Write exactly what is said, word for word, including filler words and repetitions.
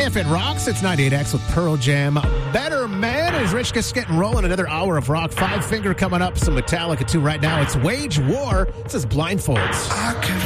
If It Rocks, it's ninety-eight X with Pearl Jam. Better Man is Rich just getting rolling. Another hour of rock. Five Finger coming up. Some Metallica, too, right now. It's Wage War. This is Blindfolds. I can